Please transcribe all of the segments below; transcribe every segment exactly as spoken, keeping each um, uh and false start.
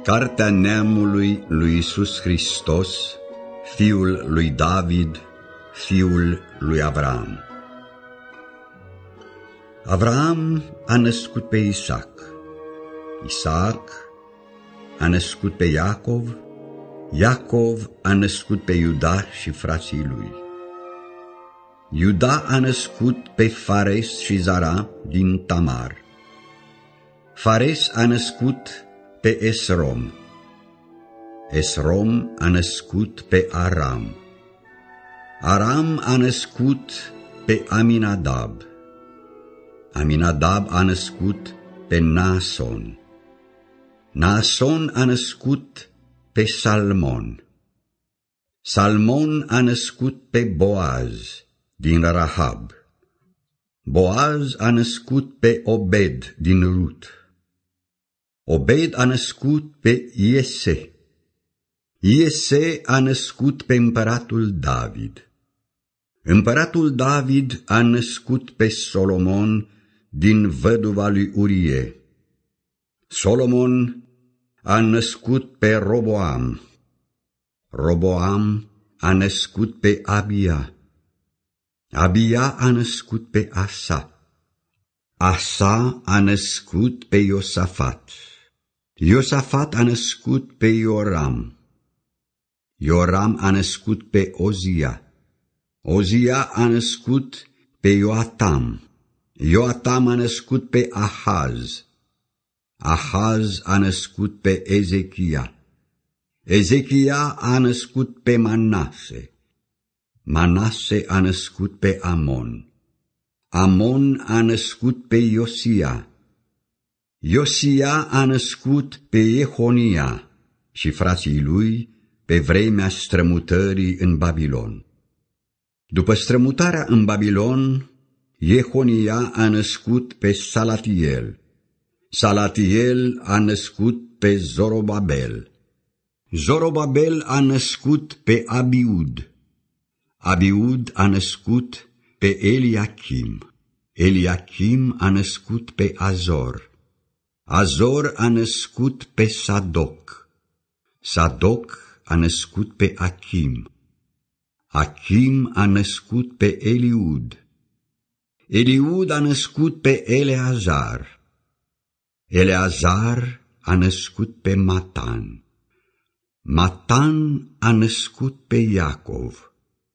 Cartea neamului lui Iisus Hristos, fiul lui David, fiul lui Avram. Avram a născut pe Isaac, Isaac a născut pe Iacov, Iacov a născut pe Iuda și frații lui. Iuda a născut pe Fares și Zara din Tamar. Fares a născut pe Esrom. Esrom a născut pe Aram. Aram a născut pe Aminadab. Aminadab a născut pe Naason. Naason a născut pe Salmon. Salmon a născut pe Boaz din Rahab. Boaz a născut pe Obed din Rut. Obed a născut pe Iese. Iese a născut pe împăratul David. Împăratul David a născut pe Solomon din văduva lui Urie. Solomon a născut pe Roboam. Roboam a născut pe Abia. Abia a născut pe Asa. Asa a născut pe Iosafat. Iosafat a născut pe Ioram. Ioram a născut pe Ozia. Ozia a născut pe Ioatam. Ioatam a născut pe Ahaz. Ahaz a născut pe Ezechia. Ezechia a născut pe Manase. Manase a născut pe Amon. Amon a născut pe Iosia. Iosia a născut pe Jehonia și frații lui pe vremea strămutării în Babilon. După strămutarea în Babilon, Jehonia a născut pe Salatiel. Salatiel a născut pe Zorobabel. Zorobabel a născut pe Abiud. Abiud a născut pe Eliachim. Eliachim a născut pe Azor. Azor a născut pe Sadoc. Sadoc a născut pe Achim. Achim a născut pe Eliud. Eliud a născut pe Eleazar. Eleazar a născut pe Matan. Matan a născut pe Iacov.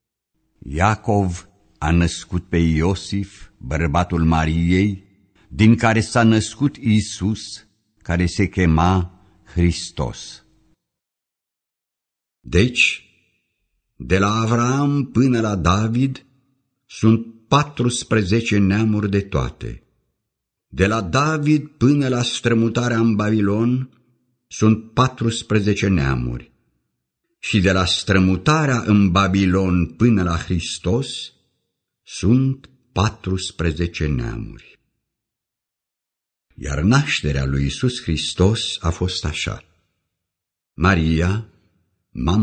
Iacov a născut pe Iosif, bărbatul Mariei, din care s-a născut Iisus, care se chema Hristos. Deci, de la Avram până la David sunt patrusprezece neamuri de toate. De la David până la strămutarea în Babilon sunt patrusprezece neamuri. Și de la strămutarea în Babilon până la Hristos sunt patrusprezece neamuri. Iar nașterea lui Iisus Hristos a fost așa. Maria, mama